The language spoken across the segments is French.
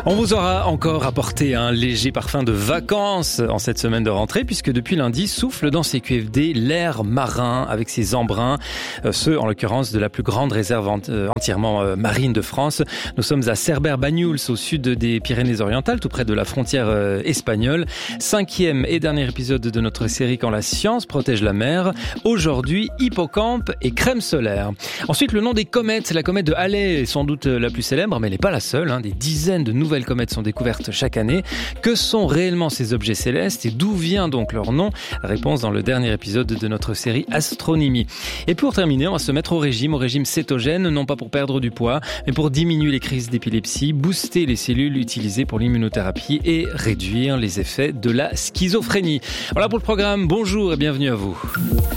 On vous aura encore apporté un léger parfum de vacances en cette semaine de rentrée, puisque depuis lundi souffle dans CQFD l'air marin avec ses embruns, ceux en l'occurrence de la plus grande réserve entièrement marine de France. Nous sommes à Cerbère-Banyuls, au sud des Pyrénées-Orientales, tout près de la frontière espagnole. 5e et dernier épisode de notre série Quand la science protège la mer. Aujourd'hui, hippocampe et crème solaire. Ensuite, le nom des comètes. La comète de Halley est sans doute la plus célèbre, mais elle n'est pas la seule. Des dizaines de nouvelles comètes sont découvertes chaque année. Que sont réellement ces objets célestes et d'où vient donc leur nom? Réponse dans le dernier épisode de notre série Astronomie. Et pour terminer, on va se mettre au régime cétogène, non pas pour perdre du poids, mais pour diminuer les crises d'épilepsie, booster les cellules utilisées pour l'immunothérapie et réduire les effets de la schizophrénie. Voilà pour le programme. Bonjour et bienvenue à vous.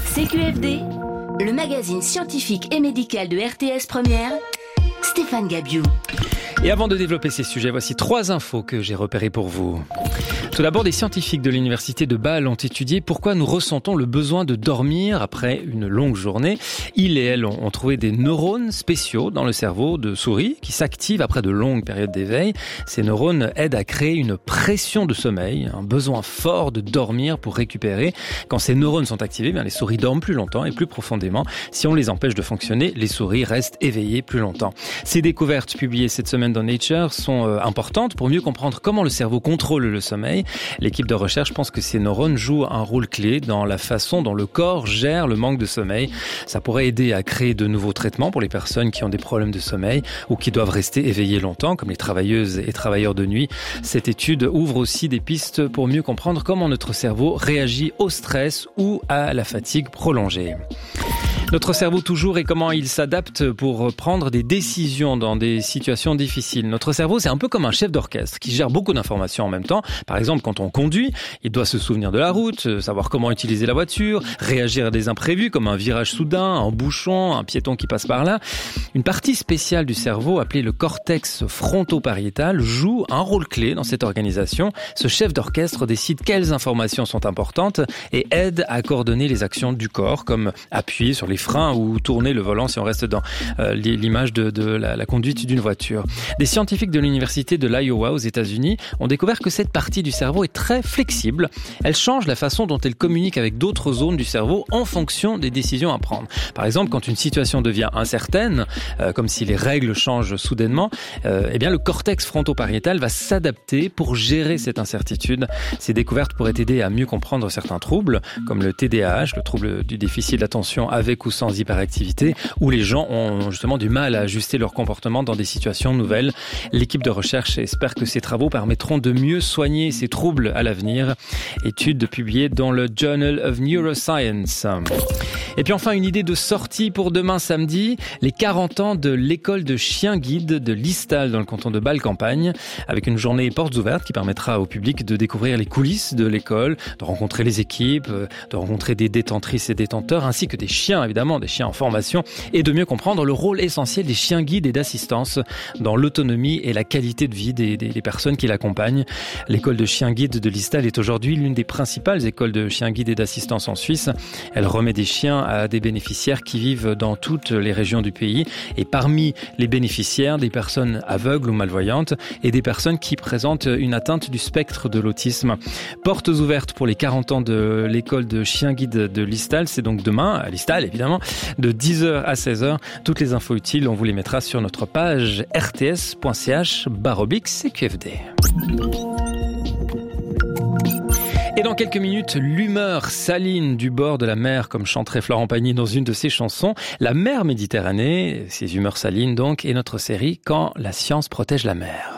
CQFD, le magazine scientifique et médical de RTS Première, Stéphane Gabiou. Et avant de développer ces sujets, voici 3 infos que j'ai repérées pour vous. Tout d'abord, des scientifiques de l'université de Bâle ont étudié pourquoi nous ressentons le besoin de dormir après une longue journée. Ils et elles ont trouvé des neurones spéciaux dans le cerveau de souris qui s'activent après de longues périodes d'éveil. Ces neurones aident à créer une pression de sommeil, un besoin fort de dormir pour récupérer. Quand ces neurones sont activés, les souris dorment plus longtemps et plus profondément. Si on les empêche de fonctionner, les souris restent éveillées plus longtemps. Ces découvertes publiées cette semaine dans Nature sont importantes pour mieux comprendre comment le cerveau contrôle le sommeil. L'équipe de recherche pense que ces neurones jouent un rôle clé dans la façon dont le corps gère le manque de sommeil. Ça pourrait aider à créer de nouveaux traitements pour les personnes qui ont des problèmes de sommeil ou qui doivent rester éveillées longtemps, comme les travailleuses et travailleurs de nuit. Cette étude ouvre aussi des pistes pour mieux comprendre comment notre cerveau réagit au stress ou à la fatigue prolongée. Notre cerveau toujours et comment il s'adapte pour prendre des décisions dans des situations difficiles. Notre cerveau, c'est un peu comme un chef d'orchestre qui gère beaucoup d'informations en même temps. Par exemple, quand on conduit, il doit se souvenir de la route, savoir comment utiliser la voiture, réagir à des imprévus comme un virage soudain, un bouchon, un piéton qui passe par là. Une partie spéciale du cerveau, appelée le cortex fronto-pariétal, joue un rôle clé dans cette organisation. Ce chef d'orchestre décide quelles informations sont importantes et aide à coordonner les actions du corps, comme appuyer sur les freins ou tourner le volant si on reste dans l'image de la conduite d'une voiture. Des scientifiques de l'université de l'Iowa aux États-Unis ont découvert que cette partie du cerveau est très flexible. Elle change la façon dont elle communique avec d'autres zones du cerveau en fonction des décisions à prendre. Par exemple, quand une situation devient incertaine, comme si les règles changent soudainement, le cortex fronto-pariétal va s'adapter pour gérer cette incertitude. Ces découvertes pourraient aider à mieux comprendre certains troubles, comme le TDAH, le trouble du déficit d'attention avec ou sans hyperactivité, où les gens ont justement du mal à ajuster leur comportement dans des situations nouvelles. L'équipe de recherche espère que ces travaux permettront de mieux soigner ces troubles à l'avenir. Étude publiée dans le Journal of Neuroscience. Et puis enfin, une idée de sortie pour demain samedi, les 40 ans de l'école de chiens guides de Listal dans le canton de Bâle-Campagne, avec une journée portes ouvertes qui permettra au public de découvrir les coulisses de l'école, de rencontrer les équipes, de rencontrer des détentrices et détenteurs, ainsi que des chiens, évidemment, des chiens en formation, et de mieux comprendre le rôle essentiel des chiens guides et d'assistance dans l'autonomie et la qualité de vie des personnes qui l'accompagnent. L'école de chiens guides de Listal est aujourd'hui l'une des principales écoles de chiens guides et d'assistance en Suisse. Elle remet des chiens à des bénéficiaires qui vivent dans toutes les régions du pays. Et parmi les bénéficiaires, des personnes aveugles ou malvoyantes et des personnes qui présentent une atteinte du spectre de l'autisme. Portes ouvertes pour les 40 ans de l'école de chiens guides de Listal. C'est donc demain, à Listal évidemment, de 10h à 16h. Toutes les infos utiles, on vous les mettra sur notre page rts.ch/CQFD. Et dans quelques minutes, l'humeur saline du bord de la mer, comme chanterait Florent Pagny dans une de ses chansons. La mer Méditerranée, ses humeurs salines donc, et notre série Quand la science protège la mer.